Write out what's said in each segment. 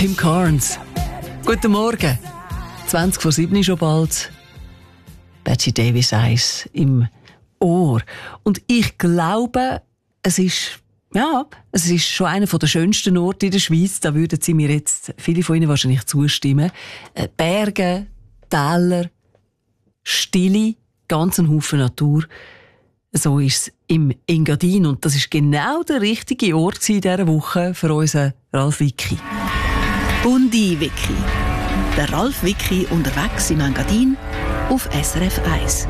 Kim Carnes. Guten Morgen. 20 vor 7 schon bald. Bette Davis Eyes im Ohr. Und ich glaube, es ist schon einer der schönsten Orte in der Schweiz. Da würden Sie mir jetzt, viele von Ihnen wahrscheinlich zustimmen. Berge, Täler, Stille, ganz ein Haufen Natur. So ist es im Engadin. Und das ist genau der richtige Ort in dieser Woche für unseren Ralf Wicki. Bundi-Wicki. Der Ralf Wicki unterwegs im Engadin auf SRF 1.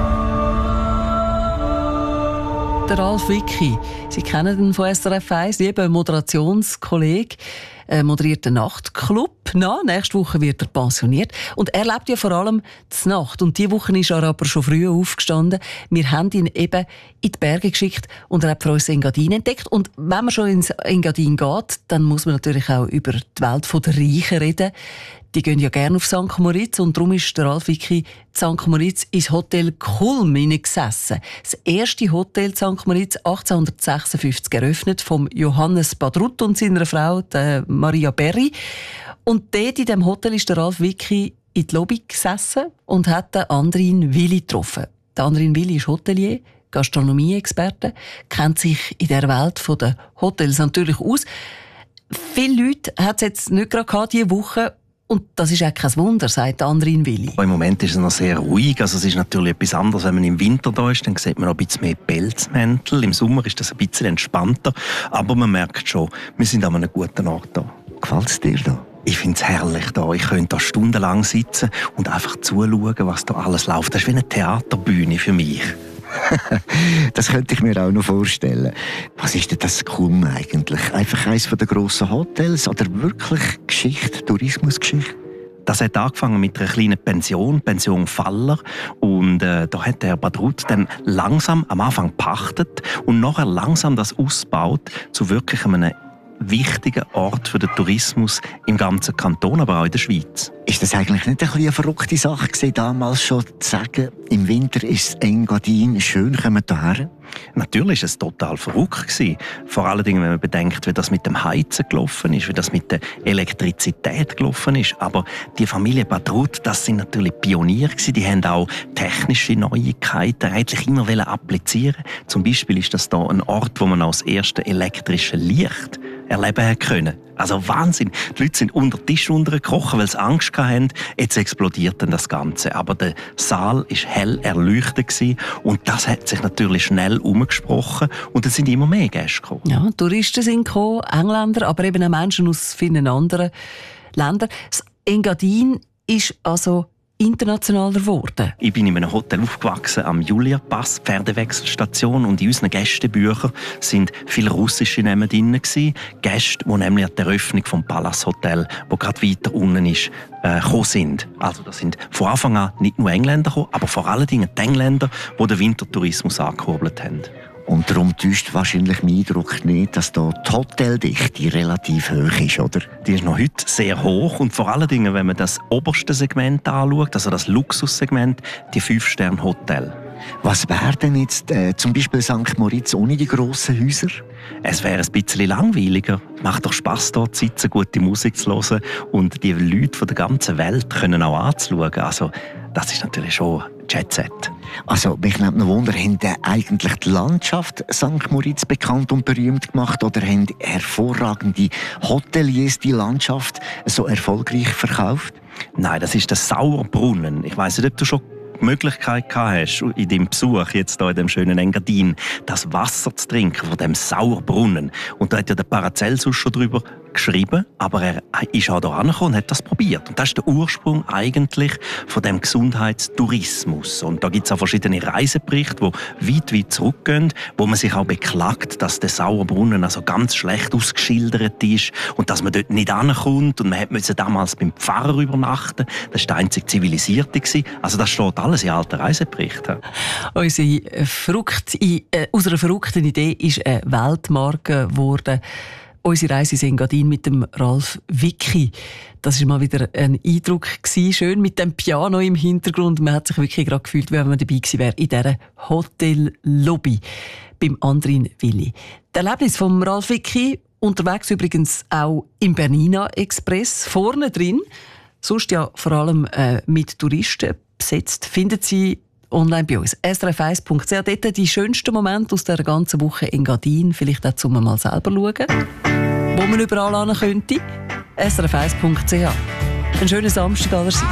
Der Ralf Wicki, Sie kennen ihn von SRF 1, lieber Moderationskollege, moderiert den Nachtclub. Nächste Woche wird er pensioniert. Und er lebt ja vor allem die Nacht. Und diese Woche ist er aber schon früh aufgestanden. Wir haben ihn eben in die Berge geschickt und er hat für uns Engadin entdeckt. Und wenn man schon ins Engadin geht, dann muss man natürlich auch über die Welt der Reichen reden. Die gehen ja gerne auf St. Moritz und darum ist der Ralf Wicki in St. Moritz ins Hotel Kulm hineingesessen. Das erste Hotel in St. Moritz 1856 eröffnet vom Johannes Badrut und seiner Frau der Maria Berry. Und dort in diesem Hotel ist der Ralf Wicki in die Lobby gesessen und hat den Andrin Willi getroffen. Der Andrin Willi ist Hotelier, Gastronomie-Experte, kennt sich in der Welt der Hotels natürlich aus. Viele Leute hat es jetzt nicht gerade gehabt, diese Woche. Und das ist auch kein Wunder, sagt Andrin Willi. Im Moment ist es noch sehr ruhig. Also es ist natürlich etwas anderes, wenn man im Winter da ist. Dann sieht man noch ein bisschen mehr Pelzmäntel. Im Sommer ist das ein bisschen entspannter. Aber man merkt schon, wir sind an einem guten Ort da. Gefällt es dir da? Ich finde es herrlich da. Ich könnte da stundenlang sitzen und einfach zuschauen, was da alles läuft. Das ist wie eine Theaterbühne für mich. Das könnte ich mir auch noch vorstellen. Was ist denn das Kulm eigentlich? Einfach eines der grossen Hotels oder wirklich Geschichte, Tourismusgeschichte? Das hat angefangen mit einer kleinen Pension Faller. Und da hat der Badrut dann langsam am Anfang gepachtet und nachher langsam das ausgebaut zu wirklich einem wichtiger Ort für den Tourismus im ganzen Kanton, aber auch in der Schweiz. Ist das eigentlich nicht eine verrückte Sache gewesen, damals schon zu sagen, im Winter ist Engadin schön, kommen wir hierher? Natürlich war es total verrückt gewesen. Vor allen Dingen, wenn man bedenkt, wie das mit dem Heizen gelaufen ist, wie das mit der Elektrizität gelaufen ist. Aber die Familie Badrut, das sind natürlich Pioniere gewesen. Die haben auch technische Neuigkeiten eigentlich immer applizieren. Zum Beispiel ist das da ein Ort, wo man auch das erste elektrische Licht erleben können. Also Wahnsinn. Die Leute sind unter den Tisch untergekrochen, weil sie Angst hatten. Jetzt explodiert dann das Ganze. Aber der Saal war hell erleuchtet gewesen. Und das hat sich natürlich schnell umgesprochen. Und es sind immer mehr Gäste gekommen. Ja, Touristen sind gekommen, Engländer, aber eben auch Menschen aus vielen anderen Ländern. Das Engadin ist also internationaler geworden. Ich bin in einem Hotel aufgewachsen am Julia-Pass, Pferdewechselstation, und in unseren Gästebüchern sind viele russische Namen drin gewesen. Gäste, die nämlich an der Eröffnung vom Palace Hotel, wo gerade weiter unten ist, gekommen sind. Also das sind von Anfang an nicht nur Engländer gekommen, aber vor allen Dingen die Engländer, die den Wintertourismus angekurbelt haben. Und darum täuscht wahrscheinlich mein Eindruck nicht, dass da die Hoteldichte relativ hoch ist, oder? Die ist noch heute sehr hoch und vor allen Dingen, wenn man das oberste Segment anschaut, also das Luxussegment, die 5-Sterne-Hotel. Was wäre denn jetzt zum Beispiel St. Moritz ohne die grossen Häuser? Es wäre ein bisschen langweiliger. Macht doch Spass, dort zu sitzen, gute Musik zu hören und die Leute von der ganzen Welt können auch anzuschauen. Also, das ist natürlich schon Jet-Set. Also, mich nimmt noch Wunder, haben eigentlich die Landschaft St. Moritz bekannt und berühmt gemacht oder haben hervorragende Hoteliers die Landschaft so erfolgreich verkauft? Nein, das ist der Sauerbrunnen. Ich weiss nicht, ob du schon die Möglichkeit gehabt hast, in deinem Besuch jetzt hier in dem schönen Engadin, das Wasser zu trinken von dem Sauerbrunnen. Und da hat ja der Paracelsus schon drüber geschrieben, aber er ist auch hier angekommen und hat das probiert. Und das ist der Ursprung eigentlich von dem Gesundheitstourismus. Und da gibt es auch verschiedene Reiseberichte, die weit zurückgehen, wo man sich auch beklagt, dass der Sauerbrunnen also ganz schlecht ausgeschildert ist und dass man dort nicht ankommt. Und man musste damals beim Pfarrer übernachten. Das war der einzige Zivilisierte. Also das steht alles in alten Reiseberichten. Aus einer verrückten Idee ist eine Weltmarke geworden. Unsere Reise in Engadin mit dem Ralf Wicki. Das war mal wieder ein Eindruck gewesen. Schön mit dem Piano im Hintergrund. Man hat sich wirklich gerade gefühlt, wie wenn man dabei gewesen wäre in dieser Hotellobby beim Andrin Willi. Das Erlebnis vom Ralf Wicki Unterwegs übrigens auch im Bernina Express, vorne drin. Sonst ja vor allem mit Touristen besetzt. Finden Sie online bei uns. srf1.ch. Dort die schönsten Momente aus der ganzen Woche in Gadin. Vielleicht auch zum mal selber schauen, wo man überall hin könnte. srf1.ch. Einen schönen Samstag allerseits.